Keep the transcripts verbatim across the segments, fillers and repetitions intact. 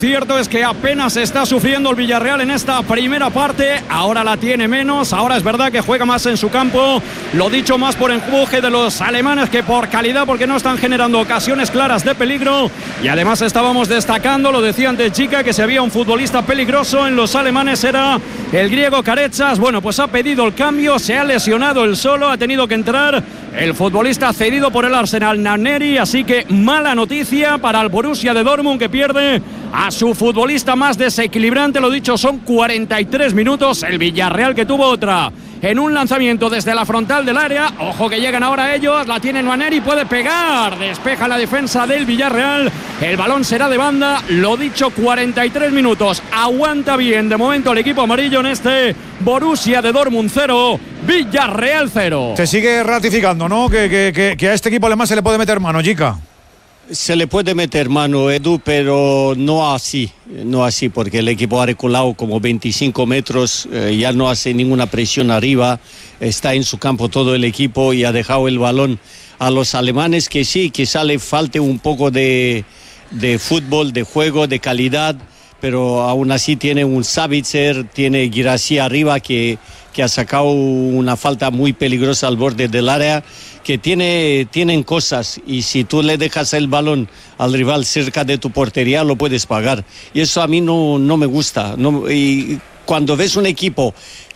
Cierto es que apenas está sufriendo el Villarreal en esta primera parte, ahora la tiene menos, ahora es verdad que juega más en su campo, lo dicho, más por empuje de los alemanes que por calidad, porque no están generando ocasiones claras de peligro, y además estábamos destacando, lo decía antes Chica, que si había un futbolista peligroso en los alemanes era el griego Carechas. Bueno, pues ha pedido el cambio, se ha lesionado él solo, ha tenido que entrar el futbolista cedido por el Arsenal, Nwaneri, así que mala noticia para el Borussia de Dortmund, que pierde a su futbolista más desequilibrante. Lo dicho, son cuarenta y tres minutos. El Villarreal, que tuvo otra en un lanzamiento desde la frontal del área. Ojo que llegan ahora ellos, la tiene Nwaneri, puede pegar, despeja la defensa del Villarreal, el balón será de banda. Lo dicho, cuarenta y tres minutos, aguanta bien de momento el equipo amarillo en este Borussia de Dortmund cero, Villarreal cero. Se sigue ratificando, ¿no? Que, que, que, que a este equipo alemán se le puede meter mano, Chica. Se le puede meter mano, Edu, pero no así, no así, porque el equipo ha reculado como veinticinco metros, eh, ya no hace ninguna presión arriba, está en su campo todo el equipo y ha dejado el balón a los alemanes, que sí, quizá le falte un poco de, de fútbol, de juego, de calidad, pero aún así tiene un Sabitzer, tiene Guirassy arriba que, que ha sacado una falta muy peligrosa al borde del área, que tiene, tienen cosas, y si tú le dejas el balón al rival cerca de tu portería lo puedes pagar, y eso a mí no, no me gusta. No, y cuando ves un equipo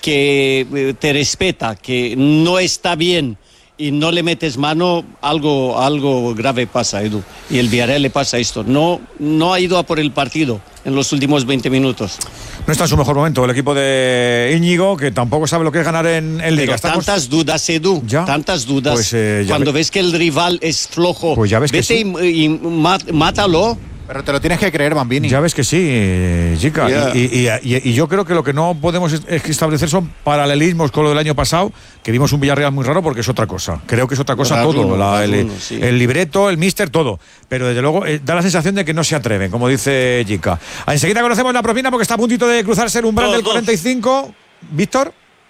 que te respeta, que no está bien y no le metes mano, algo, algo grave pasa, Edu, y el Villarreal le pasa esto, no, no ha ido a por el partido en los últimos veinte minutos. No está en su mejor momento el equipo de Íñigo, que tampoco sabe lo que es ganar en, en Liga. Pero tantas Estamos... dudas, Edu, ¿Ya? tantas dudas. Pues, eh, Cuando ve... ves que el rival es flojo, pues ya ves vete que sí. y, y mátalo. Pero te lo tienes que creer, Bambini. Ya ves que sí, Chica. Yeah. Y, y, y, y yo creo que lo que no podemos establecer son paralelismos con lo del año pasado, que vimos un Villarreal muy raro, porque es otra cosa. Creo que es otra cosa todo. Uno, la, el, uno, sí. el libreto, el míster, todo. Pero desde luego eh, da la sensación de que no se atreven, como dice Chica. Enseguida conocemos la propina, porque está a puntito de cruzarse el umbral dos, del cuarenta y cinco. Víctor.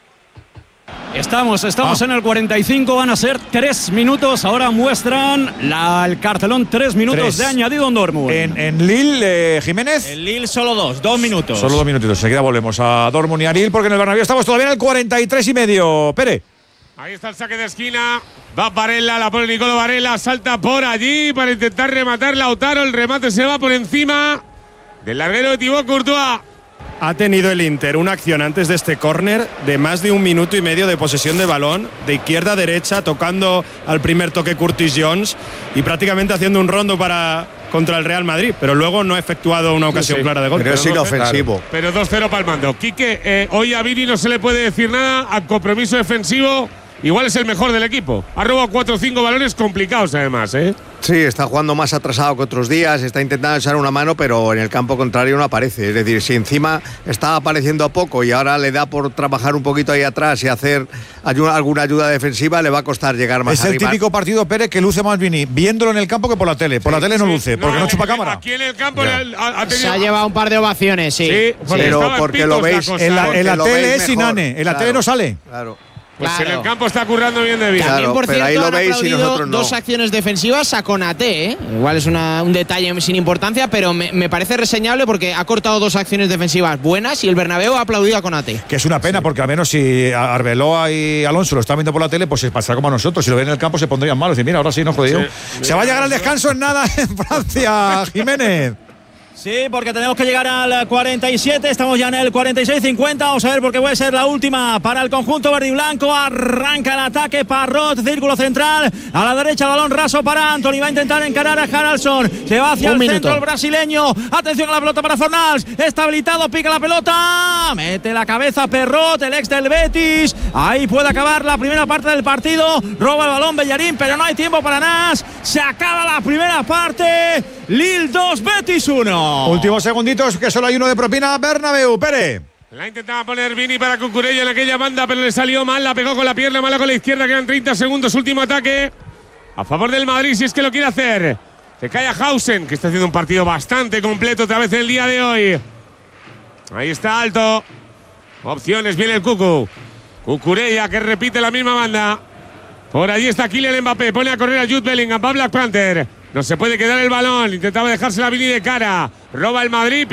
Estamos, estamos ah. en el cuarenta y cinco, van a ser tres minutos. Ahora muestran la, el cartelón, tres minutos tres. de añadido en Dortmund. En, en Lille, eh, Jiménez. En Lille solo dos, dos minutos. Solo dos minutos. Enseguida volvemos a Dortmund y a Lille, porque en el Bernabéu estamos todavía en el cuarenta y tres y medio. Pere. Ahí está el saque de esquina. Va Varela, la pone Nicolo Varela, salta por allí para intentar rematar Lautaro. El remate se va por encima del larguero de Thibaut Courtois. Ha tenido el Inter una acción antes de este córner de más de un minuto y medio de posesión de balón, de izquierda a derecha, tocando al primer toque Curtis Jones y prácticamente haciendo un rondo para contra el Real Madrid, pero luego no ha efectuado una ocasión sí, sí. clara de gol. Pero es inofensivo. Claro. Pero dos cero para el mando. Quique, eh, hoy a Vini no se le puede decir nada, a compromiso defensivo igual es el mejor del equipo. Ha robado cuatro o cinco balones complicados además, ¿eh? Sí, está jugando más atrasado que otros días, está intentando echar una mano, pero en el campo contrario no aparece. Es decir, si encima está apareciendo a poco y ahora le da por trabajar un poquito ahí atrás y hacer ayuda, alguna ayuda defensiva, le va a costar llegar más es arriba. Es el típico partido, Pérez, que luce más Vini viéndolo en el campo que por la tele. Por sí, la tele no sí. luce, porque no, no chupa cámara. Aquí en el campo le ha, ha tenido... Se ha llevado un par de ovaciones, sí. Sí, sí. Pero porque lo veis en la, en la tele es Sinane, en la claro, tele no sale. Claro. Pues claro. en el campo está currando bien de bien. También, claro, por cierto, ahí lo han veis y nosotros no. Dos acciones defensivas a Konaté, ¿eh? Igual es una, un detalle sin importancia, pero me, me parece reseñable porque ha cortado dos acciones defensivas buenas y el Bernabéu ha aplaudido a Konaté. Que es una pena, sí. porque al menos si Arbeloa y Alonso lo están viendo por la tele, pues se pasará como a nosotros. Si lo ven en el campo se pondrían malos. Y mira, ahora sí, no jodido. Sí. Se va a llegar al descanso en nada en Francia, Jiménez. Sí, porque tenemos que llegar al cuarenta y siete, estamos ya en el cuarenta y seis cincuenta, vamos a ver porque puede ser la última para el conjunto verde y blanco. Arranca el ataque, Parrot, círculo central, a la derecha balón raso para Antony, va a intentar encarar a Haraldsson, se va hacia Un el minuto. centro el brasileño, atención a la pelota para Fornals, está habilitado, pica la pelota, mete la cabeza Parrot, el ex del Betis, ahí puede acabar la primera parte del partido, roba el balón Bellerín, pero no hay tiempo para nada, se acaba la primera parte, Lille dos, Betis uno. Últimos segunditos, que solo hay uno de propina. Bernabéu, Pere. La intentaba poner Vini para Cucurella en aquella banda, pero le salió mal, la pegó con la pierna, mala con la izquierda, quedan treinta segundos, último ataque a favor del Madrid, si es que lo quiere hacer. Se cae a Hausen, que está haciendo un partido bastante completo otra vez el día de hoy. Ahí está Alto. Opciones, viene el Cucu. Cucurella, que repite la misma banda. Por allí está Kylian Mbappé, pone a correr a Jude Bellingham, va Black Panther. No se puede quedar el balón, intentaba dejársela a Vini de cara. Roba el Madrid.